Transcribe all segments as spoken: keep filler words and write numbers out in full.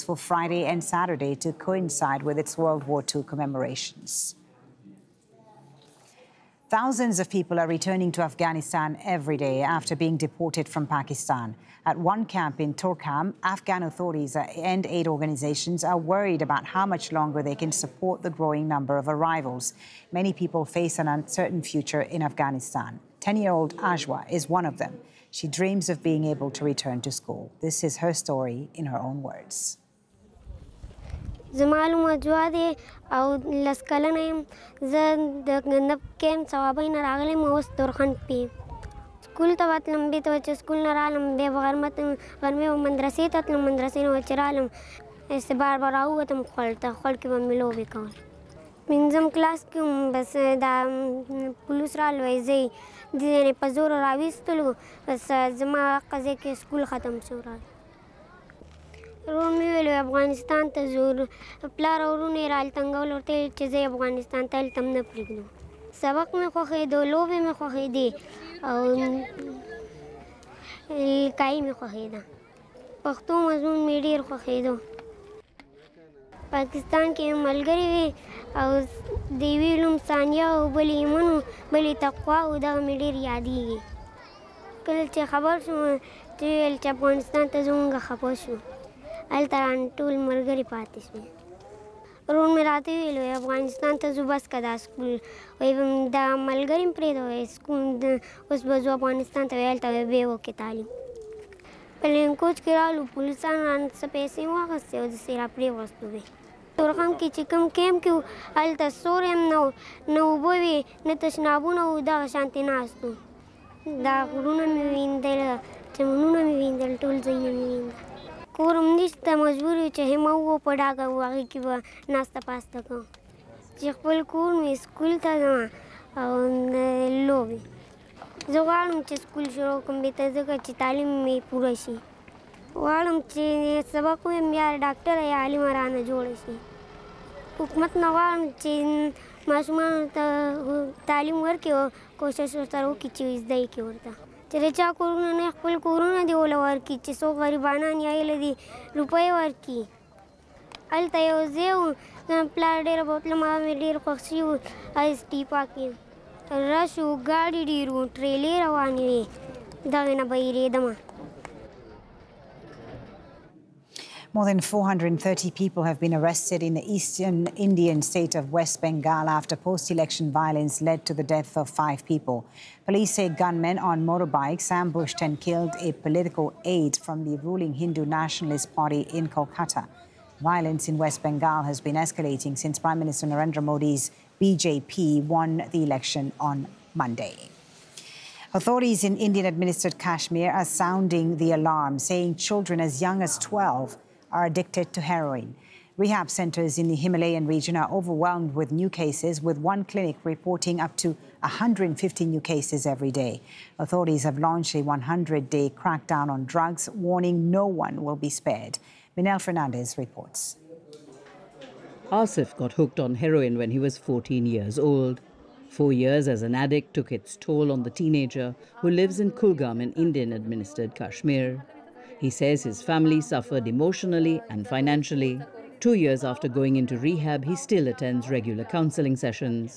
for Friday and Saturday to coincide with its World War Two commemorations. Thousands of people are returning to Afghanistan every day after being deported from Pakistan. At one camp in Torkham, Afghan authorities and aid organizations are worried about how much longer they can support the growing number of arrivals. Many people face an uncertain future in Afghanistan. ten-year-old Ajwa is one of them. She dreams of being able to return to school. This is her story in her own words. زمالو مجوادي او لسکلنم زه د غندب کیم ثوابین راغلم اوس تورخند پی سکول ته وتلم بیت چې سکول نه رالم بیا غرمت غرمه مدرسې ته تلم مدرسې نه چې رالم اس بار بار راوتم خپل ته خپل کې به مې لوبې کول پنځم کلاس کې بس دا پولیس رالوی زی د په زور راویستلو بس زما قضیه کې سکول ختم شو را رومي ویلو افغانستان ته زور پلار ورونه رال تنګول ورته چې زه افغانستان ته تم نه پریږدم سبق مې خوښېدو لوبې مې خوښېدې او کای مې خوښېده پښتو مضمون مې ډېر خوښېدو پاکستان کې ملګري وي او د یوې علوم ثانیه او بلې ایمن و بلې تقوا و دغه مې ډېر یادېږي کله چې خبر شوم چې ویل چې افغانستان ته زموږ خفه شو هلته رانه ټول ملګري پاتې شوي ورور مې راته ویل افغانستان ته ځو بس که دا سکول وایي دا ملګري مې پرېږده وایي سکول اوس به ځو افغانستان ته وایي هلته بیا وکړې تعلیم په لین کوچ کې رالو پولیسانو رانه څه پیسې مې واخیستې او داسې را پرېوستو وې تورخم کې چې کوم کیمپ کې و هلته سوری هم نه و نه اوبه وې نه تشنابونه و دغه شانتې ناست و دا غرونه مې ویندل چمنونه مې ویندل ټول ځایونه مې ویندل کور هم نشته مجبور یو چې همه و په ډاګه و هغې کې به ناسته پاسته کوم چې خپل کور مې سکول ته ځم او لوبې زه غواړم چې سکول شروع کړم بېرته ځکه چې تعلیم مې پوره شي غواړم چې سبق ویم یا ډاکټره یا عالمه رانه جوړه شي حکومت نه غواړم چې ماشومانو ته تعلیم ورکړي او کوشش ورسره وکړي چې زده یې کړي ورته چې د چا کورونه نه خپل کورونه دې وله ورکړي چې څوک غریبانان یا یې دې روپۍ ورکړي هلته یو ځای و زما پلار ډېره بوتله ما مې ډېر خوښ شوي و ایس ټیپا کې رش و ګاډي ډېر و ټرېلې روانې وې دغې نه به هېرېدمه More than four hundred thirty people have been arrested in the eastern Indian state of West Bengal after post-election violence led to the death of five people. Police say gunmen on motorbikes ambushed and killed a political aide from the ruling Hindu Nationalist Party in Kolkata. Violence in West Bengal has been escalating since Prime Minister Narendra Modi's B J P won the election on Monday. Authorities in Indian-administered Kashmir are sounding the alarm, saying children as young as twelve are addicted to heroin. Rehab centers in the Himalayan region are overwhelmed with new cases, with one clinic reporting up to one hundred fifty new cases every day. Authorities have launched a one hundred day crackdown on drugs, warning no one will be spared. Minel Fernandez reports. Asif got hooked on heroin when he was fourteen years old. Four years as an addict took its toll on the teenager who lives in Kulgam in Indian-administered Kashmir. He says his family suffered emotionally and financially. Two years after going into rehab, he still attends regular counseling sessions.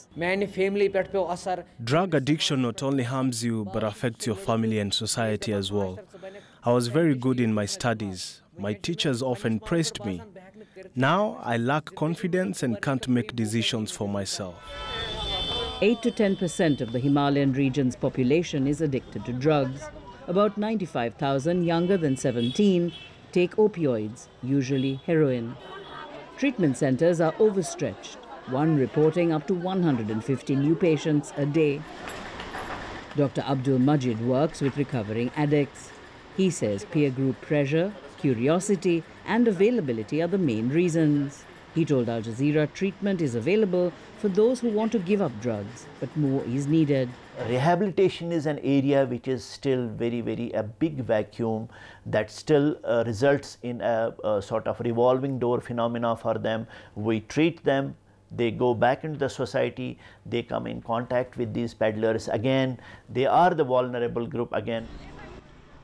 Drug addiction not only harms you, but affects your family and society as well. I was very good in my studies. My teachers often praised me. Now I lack confidence and can't make decisions for myself. eight to ten percent of the Himalayan region's population is addicted to drugs. About ninety-five thousand younger than seventeen take opioids, usually heroin. Treatment centers are overstretched, one reporting up to one hundred fifty new patients a day. Doctor Abdul Majid works with recovering addicts. He says peer group pressure, curiosity and availability are the main reasons. He told Al Jazeera treatment is available for those who want to give up drugs, but more is needed. Rehabilitation is an area which is still very, very a big vacuum that still uh, results in a, a sort of revolving door phenomena for them. We treat them, they go back into the society, they come in contact with these peddlers again, they are the vulnerable group again.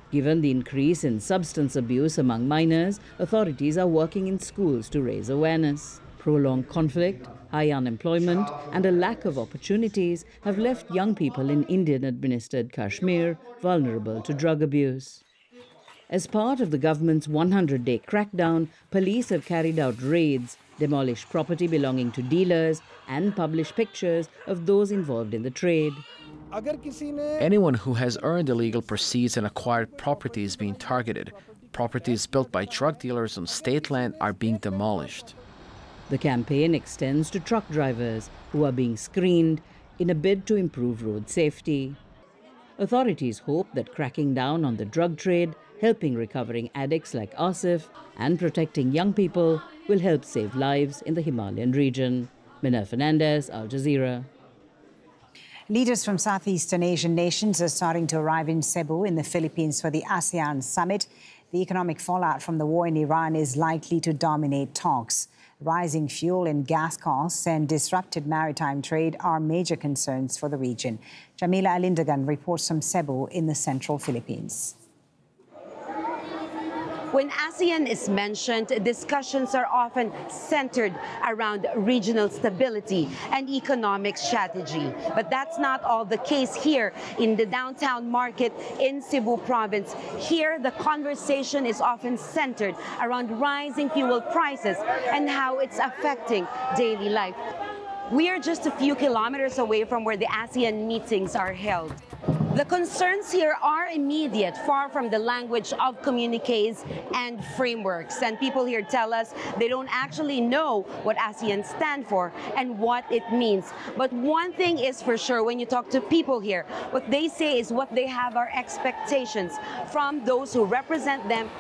Given the increase in substance abuse among minors, authorities are working in schools to raise awareness. Prolonged conflict, high unemployment, and a lack of opportunities have left young people in Indian-administered Kashmir vulnerable to drug abuse. As part of the government's one hundred day crackdown, police have carried out raids, demolished property belonging to dealers, and published pictures of those involved in the trade. Anyone who has earned illegal proceeds and acquired property is being targeted. Properties built by drug dealers on state land are being demolished. The campaign extends to truck drivers who are being screened in a bid to improve road safety. Authorities hope that cracking down on the drug trade, helping recovering addicts like Asif, and protecting young people will help save lives in the Himalayan region. Minna Fernandez, Al Jazeera. Leaders from Southeastern Asian nations are starting to arrive in Cebu in the Philippines for the ASEAN summit. The economic fallout from the war in Iran is likely to dominate talks. Rising fuel and gas costs and disrupted maritime trade are major concerns for the region. Jamila Alindagan reports from Cebu in the central Philippines. When ASEAN is mentioned, discussions are often centered around regional stability and economic strategy. But that's not all the case here in the downtown market in Cebu province. Here, the conversation is often centered around rising fuel prices and how it's affecting daily life. We are just a few kilometers away from where the ASEAN meetings are held. The concerns here are immediate, far from the language of communiques and frameworks. And people here tell us they don't actually know what ASEAN stands for and what it means. But one thing is for sure, when you talk to people here, what they say is what they have are expectations from those who represent them.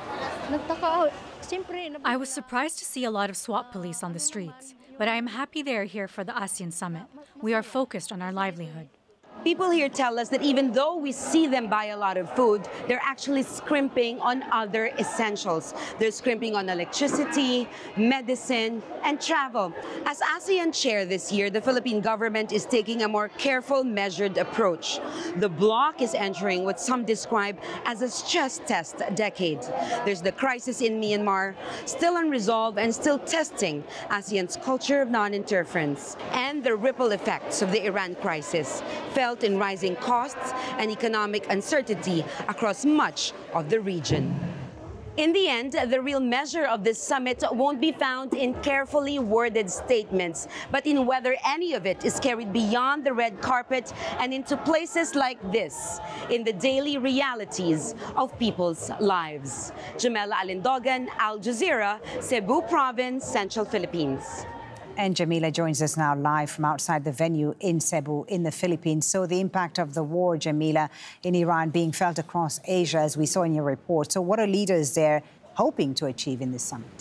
I was surprised to see a lot of SWAT police on the streets, but I am happy they are here for the ASEAN summit. We are focused on our livelihood. People here tell us that even though we see them buy a lot of food, they're actually scrimping on other essentials. They're scrimping on electricity, medicine, and travel. As ASEAN chair this year, the Philippine government is taking a more careful, measured approach. The bloc is entering what some describe as a stress test decade. There's the crisis in Myanmar, still unresolved and still testing ASEAN's culture of non-interference, and the ripple effects of the Iran crisis, felt in rising costs and economic uncertainty across much of the region. In the end, the real measure of this summit won't be found in carefully worded statements, but in whether any of it is carried beyond the red carpet and into places like this, in the daily realities of people's lives. Jamila Alindagan, Al Jazeera, Cebu Province, Central Philippines. And Jamila joins us now live from outside the venue in Cebu in the Philippines. So the impact of the war, Jamila, in Iran being felt across Asia, as we saw in your report. So what are leaders there hoping to achieve in this summit?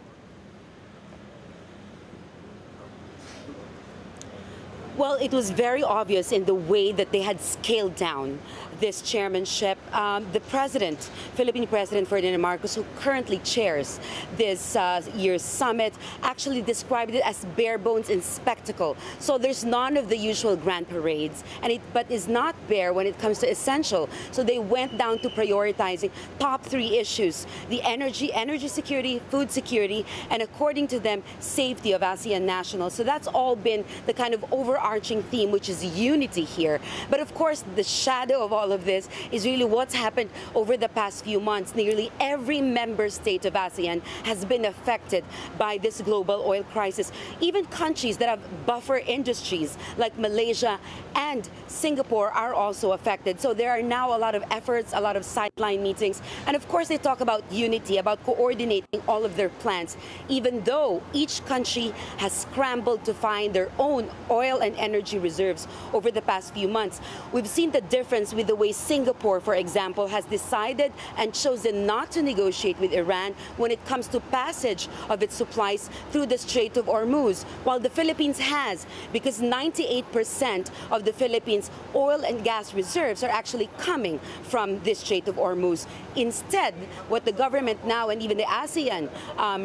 Well, it was very obvious in the way that they had scaled down this chairmanship. Um, the president, Philippine President Ferdinand Marcos, who currently chairs this uh, year's summit, actually described it as bare bones and spectacle. So there's none of the usual grand parades, and it but is not bare when it comes to essential. So they went down to prioritizing top three issues: the energy, energy security, food security, and according to them, safety of ASEAN nationals. So that's all been the kind of overarching theme, which is unity here. But of course, the shadow of all of this is really what's happened over the past few months. Nearly every member state of ASEAN has been affected by this global oil crisis. Even countries that have buffer industries like Malaysia and Singapore are also affected. So there are now a lot of efforts, a lot of sideline meetings. And of course, they talk about unity, about coordinating all of their plans, even though each country has scrambled to find their own oil and energy reserves over the past few months. We've seen the difference with the way Singapore, for example, has decided and chosen not to negotiate with Iran when it comes to passage of its supplies through the Strait of Hormuz, while the Philippines has, because ninety-eight percent of the Philippines' oil and gas reserves are actually coming from this Strait of Hormuz. Instead, what the government now and even the ASEAN um,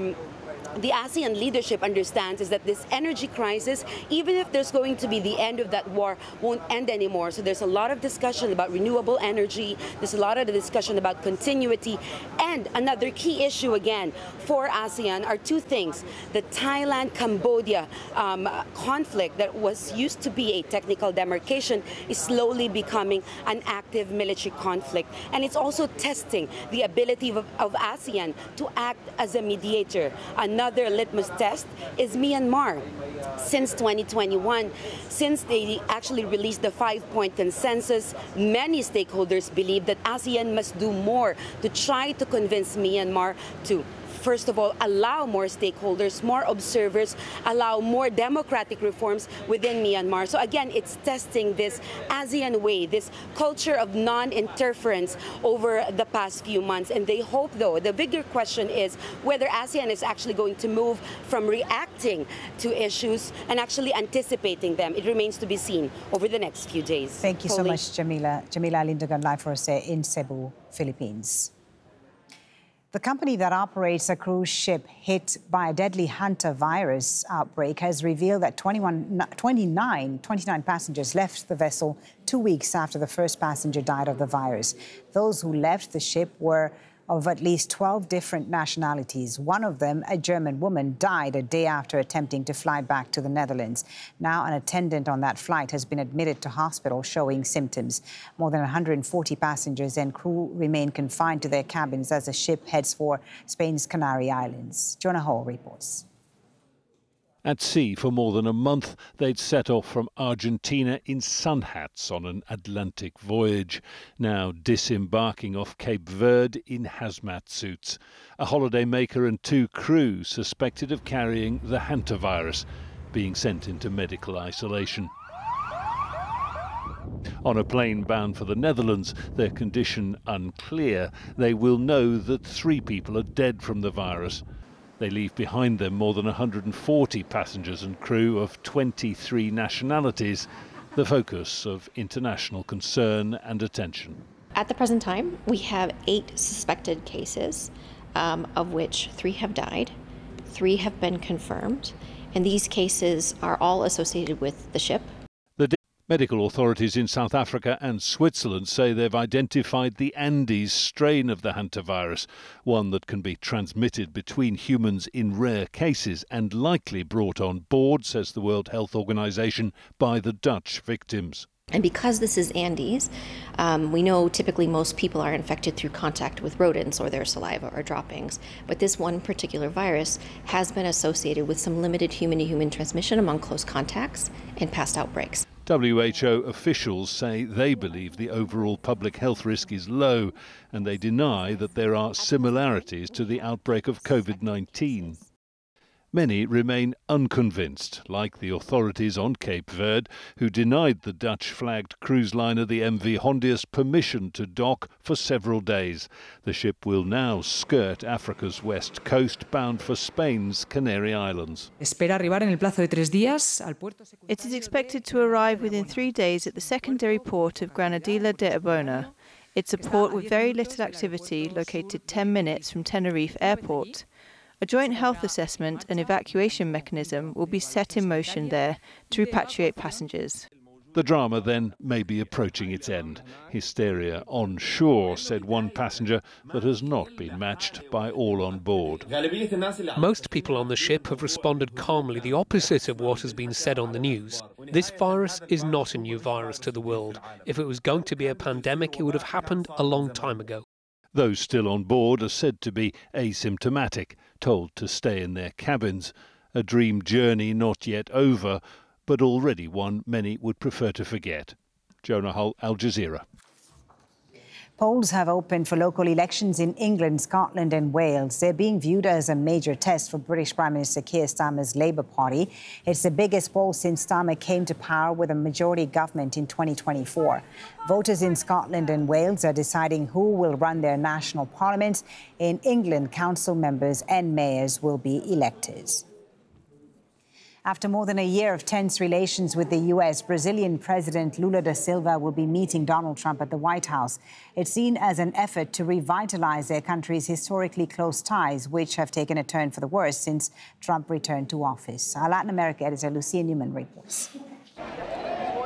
the ASEAN leadership understands is that this energy crisis, even if there's going to be the end of that war, won't end anymore. So there's a lot of discussion about renewable energy. There's a lot of discussion about continuity. And another key issue, again, for ASEAN are two things. The Thailand-Cambodia um, conflict that was used to be a technical demarcation is slowly becoming an active military conflict. And it's also testing the ability of, of ASEAN to act as a mediator. Another litmus test is Myanmar. Since twenty twenty-one, since they actually released the five-point consensus, many stakeholders believe that ASEAN must do more to try to convince Myanmar to, first of all, allow more stakeholders, more observers, allow more democratic reforms within Myanmar. So again, it's testing this ASEAN way, this culture of non-interference over the past few months. And they hope, though, the bigger question is whether ASEAN is actually going to move from reacting to issues and actually anticipating them. It remains to be seen over the next few days. Thank you Foley. so much, Jamila. Jamila Lindagan, live for us in Cebu, Philippines. The company that operates a cruise ship hit by a deadly hantavirus outbreak has revealed that twenty-one, twenty-nine, twenty-nine passengers left the vessel two weeks after the first passenger died of the virus. Those who left the ship were of at least twelve different nationalities. One of them, a German woman, died a day after attempting to fly back to the Netherlands. Now, an attendant on that flight has been admitted to hospital showing symptoms. More than one hundred forty passengers and crew remain confined to their cabins as the ship heads for Spain's Canary Islands. Jonah Hall reports. At sea for more than a month, they'd set off from Argentina in sun hats on an Atlantic voyage, now disembarking off Cape Verde in hazmat suits. A holidaymaker and two crew suspected of carrying the hantavirus, being sent into medical isolation. On a plane bound for the Netherlands, their condition unclear. They will know that three people are dead from the virus. They leave behind them more than one hundred forty passengers and crew of twenty-three nationalities, the focus of international concern and attention. At the present time, we have eight suspected cases, um, of which three have died, three have been confirmed, and these cases are all associated with the ship. Medical authorities in South Africa and Switzerland say they've identified the Andes strain of the hantavirus, one that can be transmitted between humans in rare cases and likely brought on board, says the World Health Organization, by the Dutch victims. And because this is Andes, um, we know typically most people are infected through contact with rodents or their saliva or droppings. But this one particular virus has been associated with some limited human-to-human transmission among close contacts and past outbreaks. W H O officials say they believe the overall public health risk is low, and they deny that there are similarities to the outbreak of COVID nineteen. Many remain unconvinced, like the authorities on Cape Verde, who denied the Dutch-flagged cruise liner the M V Hondius permission to dock for several days. The ship will now skirt Africa's west coast, bound for Spain's Canary Islands. It is expected to arrive within three days at the secondary port of Granadilla de Abona. It's a port with very little activity, located ten minutes from Tenerife Airport. A joint health assessment and evacuation mechanism will be set in motion there to repatriate passengers. The drama then may be approaching its end. Hysteria on shore, said one passenger, that has not been matched by all on board. Most people on the ship have responded calmly, the opposite of what has been said on the news. This virus is not a new virus to the world. If it was going to be a pandemic, it would have happened a long time ago. Those still on board are said to be asymptomatic, told to stay in their cabins. A dream journey not yet over, but already one many would prefer to forget. Jonah Hull, Al Jazeera. Polls have opened for local elections in England, Scotland and Wales. They're being viewed as a major test for British Prime Minister Keir Starmer's Labour Party. It's the biggest poll since Starmer came to power with a majority government in twenty twenty-four. Voters in Scotland and Wales are deciding who will run their national parliaments. In England, council members and mayors will be elected. After more than a year of tense relations with the U S, Brazilian President Lula da Silva will be meeting Donald Trump at the White House. It's seen as an effort to revitalize their country's historically close ties, which have taken a turn for the worse since Trump returned to office. Our Latin America editor, Lucia Newman, reports.